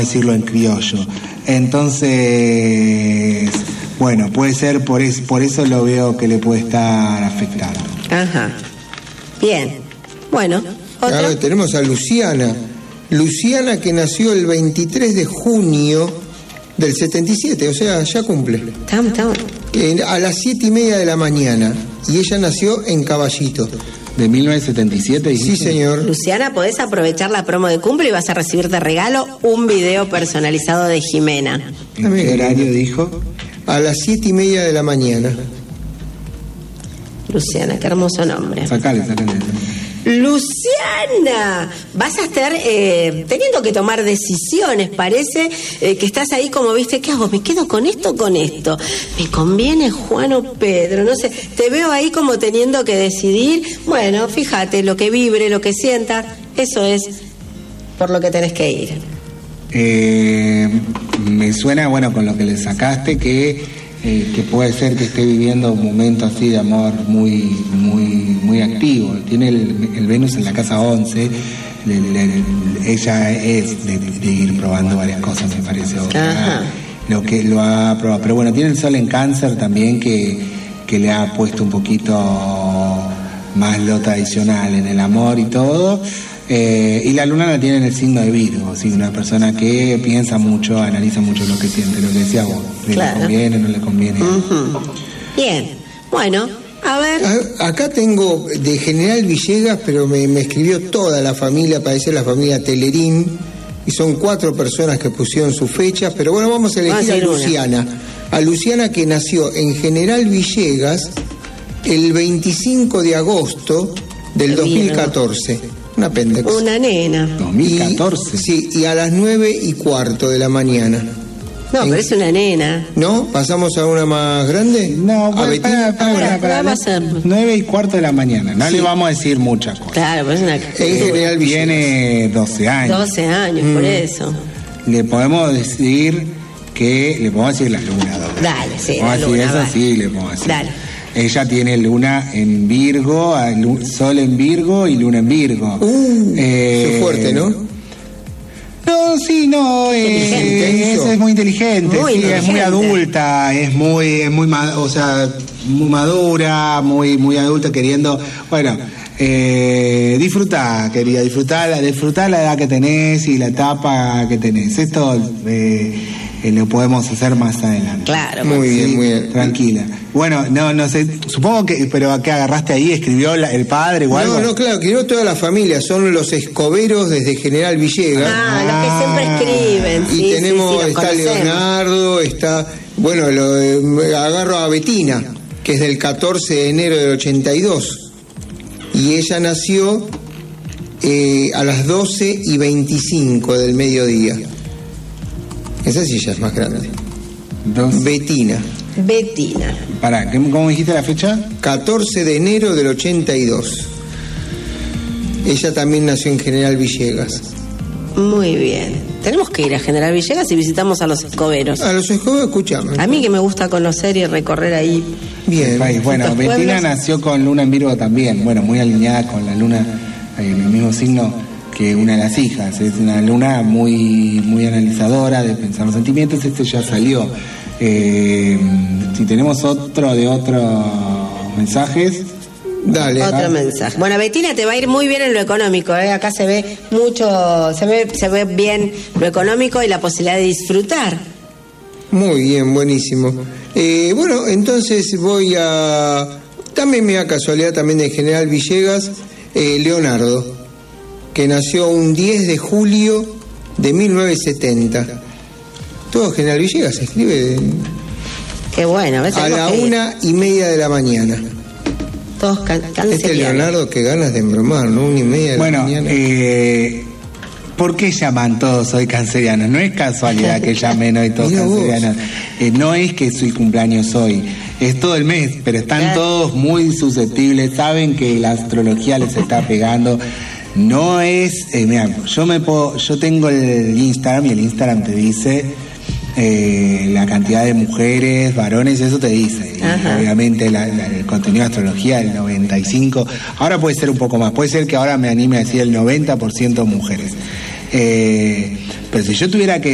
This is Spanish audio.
decirlo en criollo. Entonces, bueno, puede ser por eso lo veo que le puede estar afectando. Ajá. Bien. Bueno, ¿otro? Ahora tenemos a Luciana. Luciana, que nació el 23 de junio del 77, o sea, ya cumple. A las 7:30 de la mañana. Y ella nació en Caballito. ¿De 1977? Sí, señor. Luciana, podés aprovechar la promo de cumple y vas a recibir de regalo un video personalizado de Jimena. ¿En qué horario dijo? A las 7:30 de la mañana. Luciana, qué hermoso nombre. Sacale. Luciana, vas a estar teniendo que tomar decisiones, parece que estás ahí como, viste, ¿qué hago? ¿Me quedo con esto o con esto? ¿Me conviene Juan o Pedro? No sé, te veo ahí como teniendo que decidir. Bueno, fíjate, lo que vibre, lo que sientas, eso es por lo que tenés que ir. Me suena, bueno, con lo que le sacaste, que puede ser que esté viviendo un momento así de amor muy activo. Tiene el Venus en la casa 11. Ella es de ir probando varias cosas, me parece. Lo que lo ha probado. Pero bueno, tiene el Sol en Cáncer también, que le ha puesto un poquito más lo tradicional en el amor y todo. Y la luna la tiene en el signo de Virgo, ¿sí? Una persona que piensa mucho, analiza mucho lo que siente, lo que decías vos, claro. ¿Le conviene, no le conviene? Bien, bueno, a ver. Acá tengo de General Villegas, pero me escribió toda la familia, parece la familia Telerín, y son 4 personas que pusieron sus fechas, pero bueno, vamos a elegir a Luciana. A Luciana, que nació en General Villegas el 25 de agosto del 2014. Una pendex. Una nena. 2014. Sí, y a las 9:15 de la mañana. No, pero es una nena. ¿No? ¿Pasamos a una más grande? No, a Betina. Para 9:15 de la mañana. No le vamos a decir muchas cosas. Claro, pero es una... En General tiene 12 años. 12 años, por eso. Le podemos decir le podemos decir la luna. Dale, sí, la luna. Eso sí, le podemos decir. Dale. Ella tiene luna en Virgo, Sol en Virgo y luna en Virgo. Es fuerte, ¿no? No, sí, no, es muy inteligente, es muy adulta, es muy madura, muy adulta, queriendo, bueno, disfrutar la edad que tenés y la etapa que tenés. Esto lo podemos hacer más adelante. Claro. Muy bien. Tranquila. Bueno, no sé, supongo que, pero ¿qué agarraste ahí? ¿Escribió el padre o algo? No, claro, escribió toda la familia, son los Escoberos desde General Villegas. Los que siempre escriben. Y tenemos, está conocemos. Leonardo, está, bueno, agarro a Betina, que es del 14 de enero del 82. Y ella nació a las 12:25 del mediodía. Esa sí ya es más grande. Betina. Pará, ¿cómo dijiste la fecha? 14 de enero del 82. Ella también nació en General Villegas. Muy bien. Tenemos que ir a General Villegas y visitamos a los Escoberos. A los Escoberos, escuchame. A mí que me gusta conocer y recorrer ahí. Bien. Bueno, Betina nació con luna en Virgo también. Bueno, muy alineada con la luna en el mismo signo que una de las hijas. Es una luna muy analizadora de pensar los sentimientos. Este ya salió. Si tenemos otros mensajes. Dale. Otro mensaje. Bueno, Betina, te va a ir muy bien en lo económico, ¿eh? Acá se ve mucho, se ve bien lo económico y la posibilidad de disfrutar. Muy bien, buenísimo. Bueno, entonces también me da casualidad también de General Villegas, Leonardo, que nació un 10 de julio de 1970. Todo General Villegas se escribe Qué bueno. a la 1:30 de la mañana. Todos cancerianos. Este Leonardo, que ganas de embromar, ¿no? 1:30 de la mañana. ¿Por qué llaman todos hoy cancerianos? No es casualidad que llamen hoy todos cancerianos. No es que es el cumpleaños hoy, es todo el mes, pero están todos muy susceptibles, saben que la astrología les está pegando. No es, mira, yo tengo el Instagram y el Instagram te dice la cantidad de mujeres, varones, eso te dice. Y obviamente el contenido de astrología, el 95%, ahora puede ser un poco más, puede ser que ahora me anime a decir el 90% mujeres. Pero si yo tuviera que